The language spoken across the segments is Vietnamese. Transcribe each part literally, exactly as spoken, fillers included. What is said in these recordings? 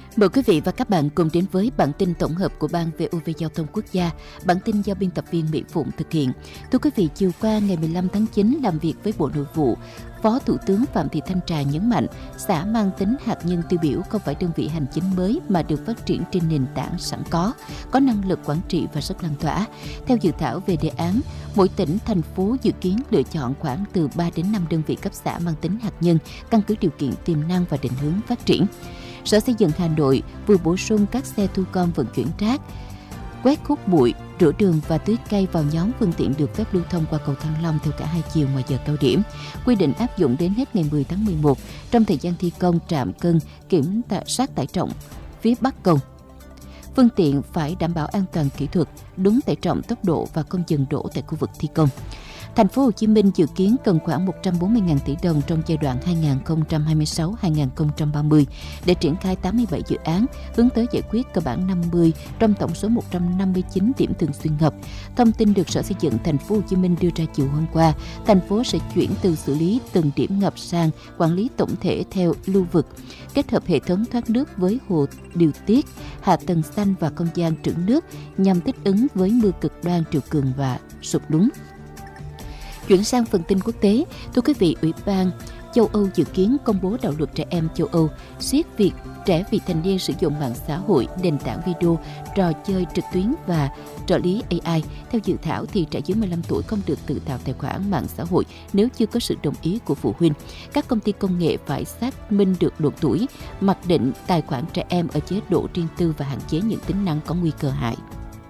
Mời quý vị và các bạn cùng đến với bản tin tổng hợp của Ban vê o vê Giao thông Quốc gia. Bản tin do biên tập viên Mỹ Phụng thực hiện. Thưa quý vị, chiều qua ngày mười lăm tháng chín làm việc với Bộ Nội vụ, Phó Thủ tướng Phạm Thị Thanh Trà nhấn mạnh, xã mang tính hạt nhân tiêu biểu không phải đơn vị hành chính mới mà được phát triển trên nền tảng sẵn có, có năng lực quản trị và rất lan tỏa. Theo dự thảo về đề án, mỗi tỉnh, thành phố dự kiến lựa chọn khoảng từ ba đến năm đơn vị cấp xã mang tính hạt nhân, căn cứ điều kiện tiềm năng và định hướng phát triển. Sở Xây dựng Hà Nội vừa bổ sung các xe thu gom vận chuyển rác, quét hút bụi, rửa đường và tưới cây vào nhóm phương tiện được phép lưu thông qua cầu Thăng Long theo cả hai chiều ngoài giờ cao điểm. Quy định áp dụng đến hết ngày mười tháng mười một. Trong thời gian thi công, trạm cân kiểm soát tải trọng phía Bắc cầu. Phương tiện phải đảm bảo an toàn kỹ thuật, đúng tải trọng, tốc độ và không dừng đỗ tại khu vực thi công. Thành phố Hồ Chí Minh dự kiến cần khoảng một trăm bốn mươi nghìn tỷ đồng trong giai đoạn hai nghìn không trăm hai mươi sáu đến hai nghìn không trăm ba mươi để triển khai tám mươi bảy dự án, hướng tới giải quyết cơ bản năm mươi trong tổng số một trăm năm mươi chín điểm thường xuyên ngập. Thông tin được Sở Xây dựng Thành phố Hồ Chí Minh đưa ra chiều hôm qua, thành phố sẽ chuyển từ xử lý từng điểm ngập sang quản lý tổng thể theo lưu vực, kết hợp hệ thống thoát nước với hồ điều tiết, hạ tầng xanh và không gian trữ nước nhằm thích ứng với mưa cực đoan, triều cường và sụt lún. Chuyển sang phần tin quốc tế, thưa quý vị, Ủy ban châu Âu dự kiến công bố đạo luật trẻ em châu Âu siết việc trẻ vị thành niên sử dụng mạng xã hội, nền tảng video, trò chơi trực tuyến và trợ lý a i. Theo dự thảo thì trẻ dưới mười lăm tuổi không được tự tạo tài khoản mạng xã hội nếu chưa có sự đồng ý của phụ huynh. Các công ty công nghệ phải xác minh được độ tuổi, mặc định tài khoản trẻ em ở chế độ riêng tư và hạn chế những tính năng có nguy cơ hại.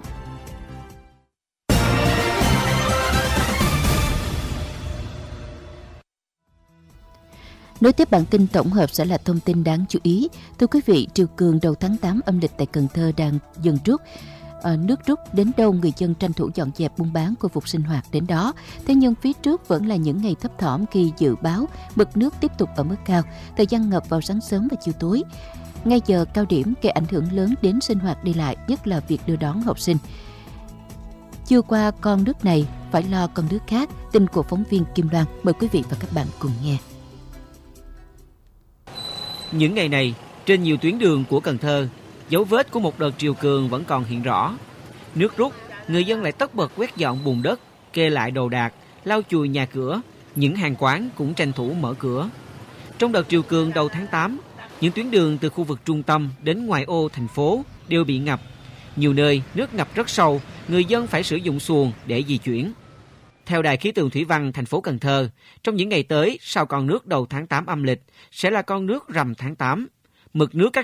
Nối tiếp bản tin tổng hợp sẽ là thông tin đáng chú ý. Thưa quý vị, triều cường đầu tháng tám âm lịch tại Cần Thơ đang dần rút. À, nước rút đến đâu người dân tranh thủ dọn dẹp buôn bán, khôi phục sinh hoạt đến đó. Thế nhưng phía trước vẫn là những ngày thấp thỏm khi dự báo mực nước tiếp tục ở mức cao, thời gian ngập vào sáng sớm và chiều tối. Ngay giờ cao điểm gây ảnh hưởng lớn đến sinh hoạt đi lại, nhất là việc đưa đón học sinh. Chưa qua con nước này phải lo con nước khác. Tin của phóng viên Kim Loan. Mời quý vị và các bạn cùng nghe. Những ngày này, trên nhiều tuyến đường của Cần Thơ, dấu vết của một đợt triều cường vẫn còn hiện rõ. Nước rút, người dân lại tất bật quét dọn bùn đất, kê lại đồ đạc, lau chùi nhà cửa. Những hàng quán cũng tranh thủ mở cửa. Trong đợt triều cường đầu tháng tám, những tuyến đường từ khu vực trung tâm đến ngoại ô thành phố đều bị ngập. Nhiều nơi nước ngập rất sâu, người dân phải sử dụng xuồng để di chuyển. Theo Đài khí tượng thủy văn thành phố Cần Thơ, trong những ngày tới sau con nước đầu tháng tám âm lịch sẽ là con nước rằm tháng tám. Mực nước các